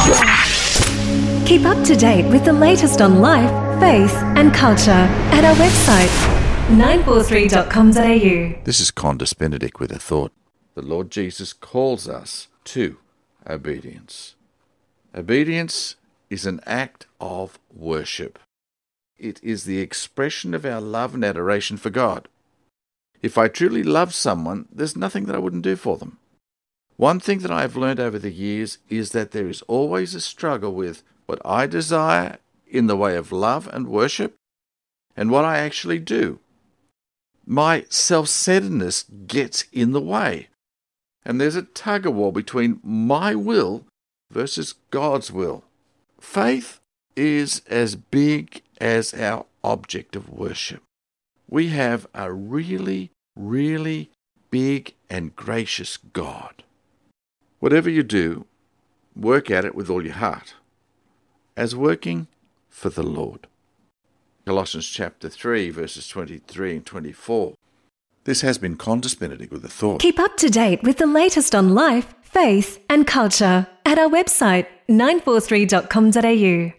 Keep up to date with the latest on life, faith and culture at our website 943.com.au. This is Condis Benedict with a thought. The Lord Jesus calls us to obedience. Obedience is an act of worship. It is the expression of our love and adoration for God. If I truly love someone, there's nothing that I wouldn't do for them. One thing that I have learned over the years is that there is always a struggle with what I desire in the way of love and worship and what I actually do. My self-centeredness gets in the way, and there's a tug-of-war between my will versus God's will. Faith is as big as our object of worship. We have a really, really big and gracious God. Whatever you do, work at it with all your heart, as working for the Lord. Colossians chapter 3, verses 23 and 24. This has been Condis Benedict with a thought. Keep up to date with the latest on life, faith and culture at our website 943.com.au.